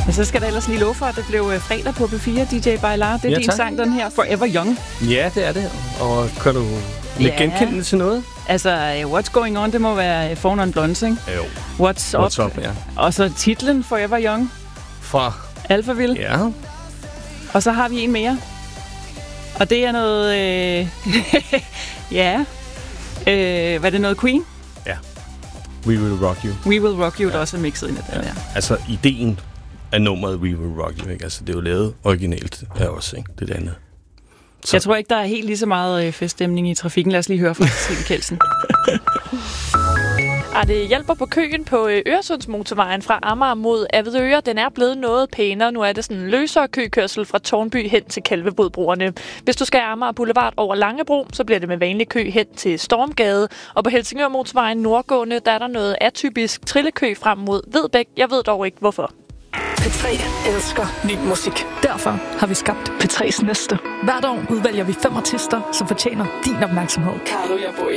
Og så skal der ellers lige love for, at det blev fredag på P4, DJ Bailar. Det er din sang, den her, Forever Young. Ja, det er det. Og kan du genkende det til noget? Altså, What's Going On, det må være Phone on Blondes, ikke? Jo. What's Up, ja. Og så titlen Forever Young. Fra Alphaville. Ja. Og så har vi en mere. Og det er noget... ja. Hvad er det, noget Queen? Ja. We Will Rock You. We Will Rock You, der også er mixet ind i den her. Altså, ideen af nummeret We Will Rock You, ikke? Altså, det er jo lavet originalt af os, ikke? Det andet. Så. Jeg tror ikke, der er helt lige så meget feststemning i trafikken. Lad os lige høre fra Stine Kjeldsen. Det hjælper på køen på Øresundsmotorvejen fra Amager mod Avedøre. Den er blevet noget pænere. Nu er det sådan en løsere køkørsel fra Tårnby hen til Kalvebodbroerne. Hvis du skal af Amager Boulevard over Langebro, så bliver det med vanlig kø hen til Stormgade. Og på Helsingør Motorvejen nordgående, der er der noget atypisk trillekø frem mod Vedbæk. Jeg ved dog ikke, hvorfor. P3 elsker ny musik. Derfor har vi skabt P3's næste. Hvert år udvælger vi 5 artister, som fortjener din opmærksomhed. Carlo Jaboy.